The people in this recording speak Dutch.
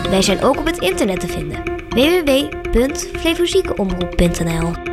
Wij zijn ook op het internet te vinden. www.flevoziekenomroep.nl